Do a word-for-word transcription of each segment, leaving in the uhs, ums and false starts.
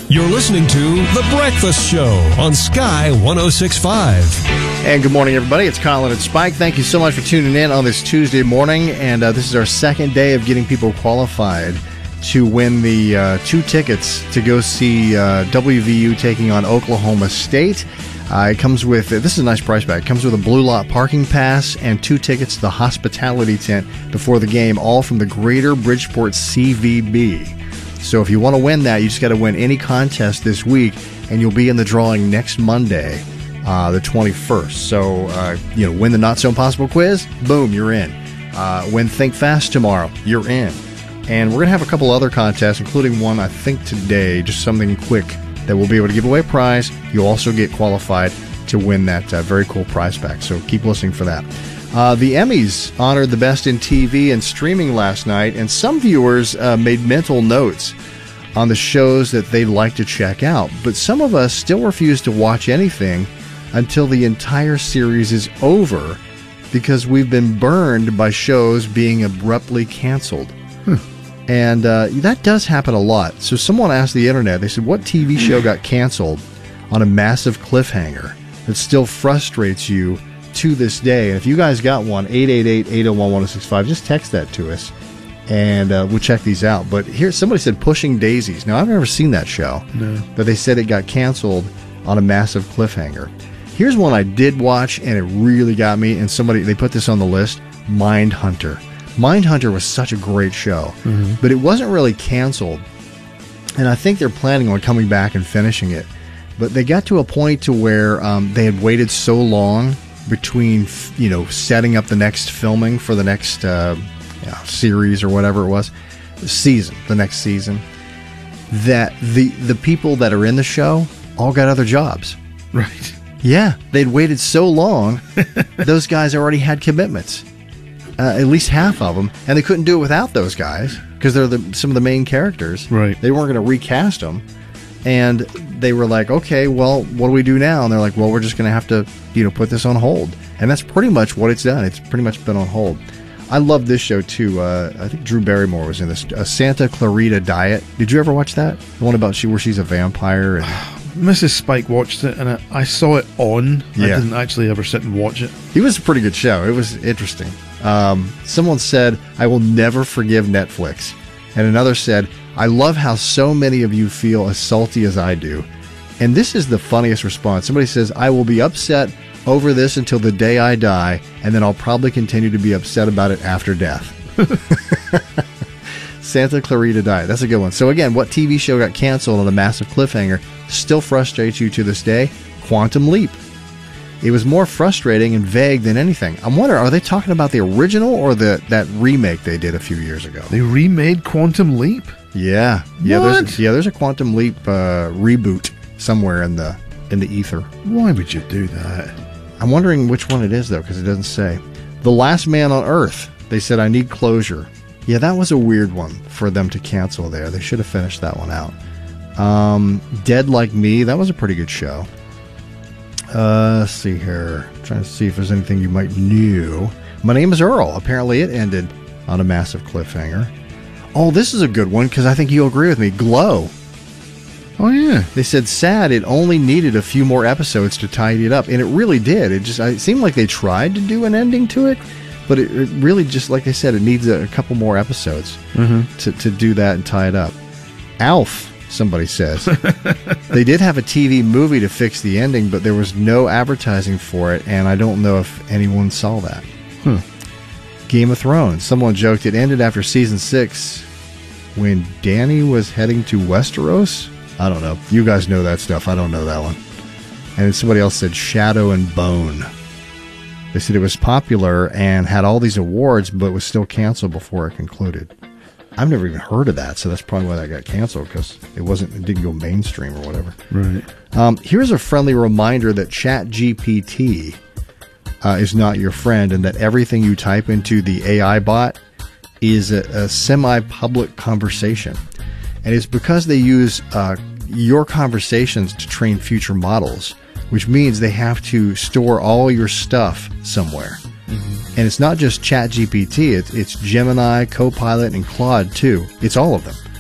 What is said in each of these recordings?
You're listening to The Breakfast Show on Sky one oh six point five. And good morning, everybody. It's Colin and Spike. Thank you so much for tuning in on this Tuesday morning. And uh, this is our second day of getting people qualified to win the uh, two tickets to go see uh, W V U taking on Oklahoma State. Uh, it comes with, uh, this is a nice price bag. It comes with a Blue Lot parking pass and two tickets to the hospitality tent before the game, all from the Greater Bridgeport C V B. So if you want to win that, you just got to win any contest this week, and you'll be in the drawing next Monday, uh, the twenty-first. So, uh, you know, win the Not So Impossible quiz, boom, you're in. Uh, win Think Fast tomorrow, you're in. And we're going to have a couple other contests, including one, I think, today, just something quick that we'll be able to give away a prize. You'll also get qualified to win that uh, very cool prize pack. So keep listening for that. Uh, the Emmys honored the best in T V and streaming last night, and some viewers uh, made mental notes on the shows that they'd like to check out. But some of us still refuse to watch anything until the entire series is over because we've been burned by shows being abruptly canceled. Hmm. And uh, that does happen a lot. So someone asked the internet, they said, what T V show got canceled on a massive cliffhanger that still frustrates you to this day? And if you guys got one, eight eight eight, eight oh one, one oh six five, just text that to us, and uh, we'll check these out. But here, somebody said Pushing Daisies. Now, I've never seen that show, no. But they said it got canceled on a massive cliffhanger. Here's one I did watch, and it really got me, and somebody, they put this on the list, Mindhunter. Mindhunter was such a great show, mm-hmm. but it wasn't really canceled, and I think they're planning on coming back and finishing it. But they got to a point to where um, they had waited so long between, you know, setting up the next filming for the next uh, you know, series or whatever it was, season, the next season, that the the people that are in the show all got other jobs. Right. Yeah, they'd waited so long, those guys already had commitments, uh, at least half of them, and they couldn't do it without those guys because they're the, some of the main characters. Right. They weren't going to recast them. And they were like, okay, well, what do we do now? And they're like, well, we're just going to have to, you know, put this on hold. And that's pretty much what it's done. It's pretty much been on hold. I love this show, too. Uh, I think Drew Barrymore was in this. Uh, Santa Clarita Diet. Did you ever watch that? The one about she where she's a vampire? And Missus Spike watched it, and I, I saw it on. Yeah. I didn't actually ever sit and watch it. It was a pretty good show. It was interesting. Um, someone said, I will never forgive Netflix. And another said, I love how so many of you feel as salty as I do. And this is the funniest response. Somebody says, I will be upset over this until the day I die, and then I'll probably continue to be upset about it after death. Santa Clarita Diet. That's a good one. So again, what T V show got canceled on a massive cliffhanger still frustrates you to this day? Quantum Leap. It was more frustrating and vague than anything. I'm wondering, are they talking about the original or the that remake they did a few years ago? They remade Quantum Leap? Yeah. Yeah, what? There's, yeah, there's a Quantum Leap uh, reboot somewhere in the in the ether. Why would you do that? I'm wondering which one it is, though, because it doesn't say. The Last Man on Earth. They said, I need closure. Yeah, that was a weird one for them to cancel there. They should have finished that one out. Um, Dead Like Me. That was a pretty good show. Uh, let's see here. I'm trying to see if there's anything you might know. My Name is Earl. Apparently it ended on a massive cliffhanger. Oh, this is a good one because I think you'll agree with me. Glow. Oh, yeah. They said, sad, it only needed a few more episodes to tidy it up. And it really did. It just it seemed like they tried to do an ending to it, but it, it really just, like they said, it needs a, a couple more episodes mm-hmm. to, to do that and tie it up. Alf, somebody says. They did have a T V movie to fix the ending, but there was no advertising for it, and I don't know if anyone saw that. Hmm. Game of Thrones. Someone joked it ended after season six when Dany was heading to Westeros. I don't know. You guys know that stuff. I don't know that one. And then somebody else said Shadow and Bone. They said it was popular and had all these awards, but was still canceled before it concluded. I've never even heard of that, so that's probably why that got canceled, because it wasn't, it didn't go mainstream or whatever. Right. Um, here's a friendly reminder that ChatGPT uh, is not your friend, and that everything you type into the A I bot is a, a semi-public conversation. And it's because they use uh, your conversations to train future models, which means they have to store all your stuff somewhere. Mm-hmm. And it's not just ChatGPT, it's, it's Gemini, Copilot, and Claude too. It's all of them.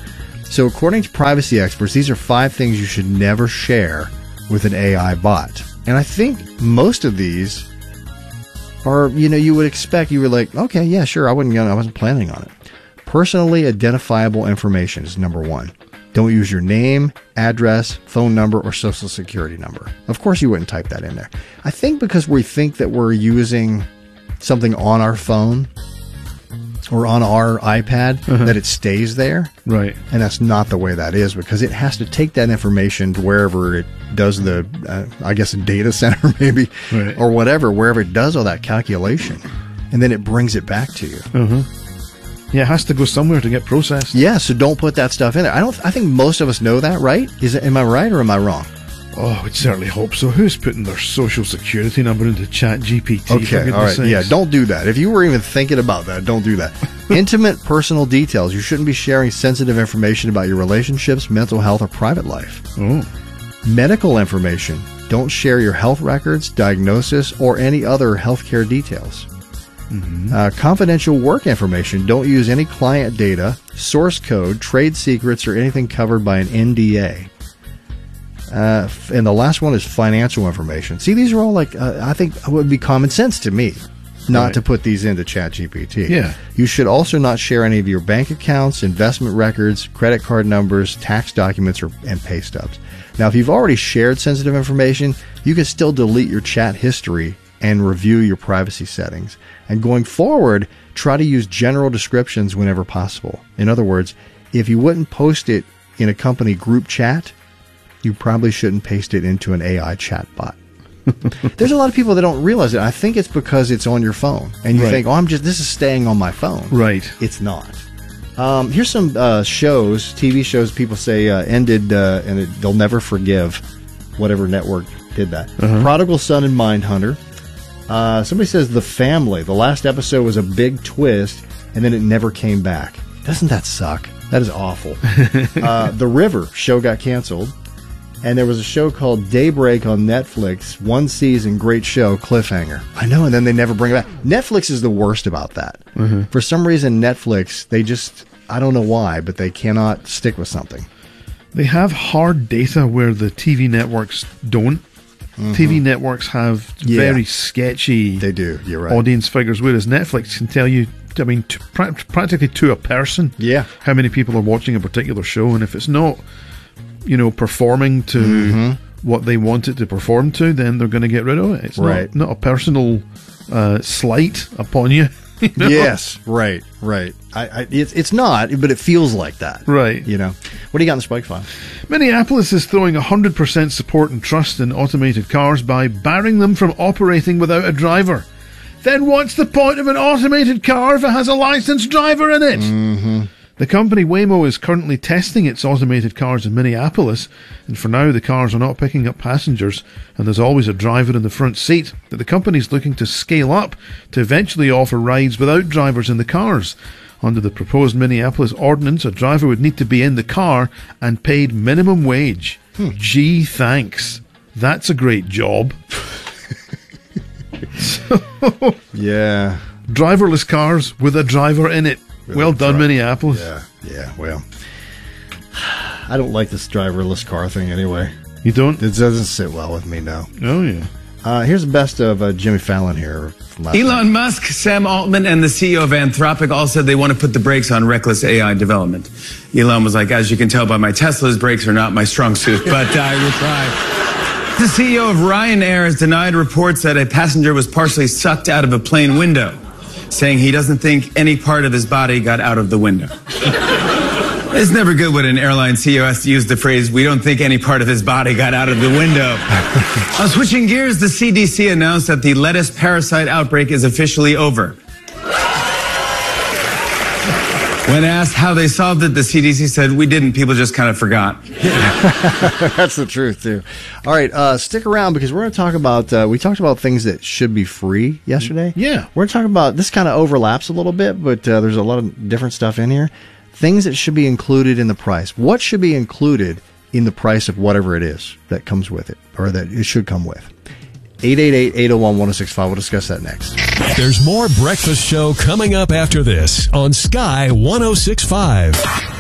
So according to privacy experts, these are five things you should never share with an A I bot. And I think most of these are, you know, you would expect, you were like, okay, yeah, sure, I wasn't gonna, I wasn't planning on it. Personally identifiable information is number one. Don't use your name, address, phone number, or social security number. Of course you wouldn't type that in there. I think because we think that we're using something on our phone or on our iPad, uh-huh. that it stays there. Right. And that's not the way that is, because it has to take that information to wherever it does the, uh, I guess, a data center maybe, right. or whatever, wherever it does all that calculation. And then it brings it back to you. Uh-huh. Yeah, it has to go somewhere to get processed. Yeah, so don't put that stuff in there. I don't. I think most of us know that, right? Is it? Am I right or am I wrong? Oh, we'd certainly hope so. Who's putting their social security number into Chat G P T? Okay, all right. Sakes? Yeah, don't do that. If you were even thinking about that, don't do that. Intimate personal details. You shouldn't be sharing sensitive information about your relationships, mental health, or private life. Oh. Medical information. Don't share your health records, diagnosis, or any other healthcare details. Mm-hmm. Uh, confidential work information. Don't use any client data, source code, trade secrets, or anything covered by an N D A. Uh, and the last one is financial information. See, these are all like, uh, I think it would be common sense to me not right. to put these into Chat G P T. Yeah. You should also not share any of your bank accounts, investment records, credit card numbers, tax documents, or and pay stubs. Now, if you've already shared sensitive information, you can still delete your chat history and review your privacy settings. And going forward, try to use general descriptions whenever possible. In other words, if you wouldn't post it in a company group chat, you probably shouldn't paste it into an A I chat bot. There's a lot of people that don't realize it. I think it's because it's on your phone. And you right. think, oh, I'm just, this is staying on my phone. Right. It's not. Um, here's some uh, shows, T V shows people say uh, ended uh, and it, they'll never forgive whatever network did that. Uh-huh. Prodigal Son and Mindhunter. Uh, somebody says The Family. The last episode was a big twist, and then it never came back. Doesn't that suck? That is awful. uh, The River show got canceled, and there was a show called Daybreak on Netflix. One season, great show, cliffhanger. I know, and then they never bring it back. Netflix is the worst about that. Mm-hmm. For some reason, Netflix, they just, I don't know why, but they cannot stick with something. They have hard data where the T V networks don't. Mm-hmm. T V networks have yeah. very sketchy they do. You're right. audience figures, whereas Netflix can tell you, I mean, to, pra- practically to a person, yeah. how many people are watching a particular show, and if it's not, you know, performing to mm-hmm. what they want it to perform to, then they're going to get rid of it. It's right. not, not a personal uh, slight upon you. You know? Yes, right, right. I, I, it's it's not, but it feels like that. Right. You know. What do you got in the Spike File? Minneapolis is throwing one hundred percent support and trust in automated cars by barring them from operating without a driver. Then what's the point of an automated car if it has a licensed driver in it? Mm-hmm. The company Waymo is currently testing its automated cars in Minneapolis, and for now the cars are not picking up passengers, and there's always a driver in the front seat. But the company is looking to scale up to eventually offer rides without drivers in the cars. Under the proposed Minneapolis ordinance, a driver would need to be in the car and paid minimum wage. Hmm. Gee, thanks. That's a great job. so, yeah. Driverless cars with a driver in it. Really well done, dry. Minneapolis. Yeah, yeah, well. I don't like this driverless car thing anyway. You don't? It doesn't sit well with me, no. Oh, yeah. Uh, here's the best of uh, Jimmy Fallon here. From last Elon night. Musk, Sam Altman, and the C E O of Anthropic all said they want to put the brakes on reckless A I development. Elon was like, as you can tell by my Tesla's brakes are not my strong suit, but I will try. The C E O of Ryanair has denied reports that a passenger was partially sucked out of a plane window, saying he doesn't think any part of his body got out of the window. It's never good when an airline C E O has to use the phrase, we don't think any part of his body got out of the window. uh, switching gears, the C D C announced that the lettuce parasite outbreak is officially over. When asked how they solved it, the C D C said, we didn't, people just kind of forgot. That's the truth, too. All right, uh, stick around because we're going to talk about, uh, we talked about things that should be free yesterday. Yeah. We're going to talk about, this kind of overlaps a little bit, but uh, there's a lot of different stuff in here. Things that should be included in the price. What should be included in the price of whatever it is that comes with it, or that it should come with? eight eight eight, eight oh one, one oh six five. We'll discuss that next. There's more Breakfast Show coming up after this on Sky one oh six point five.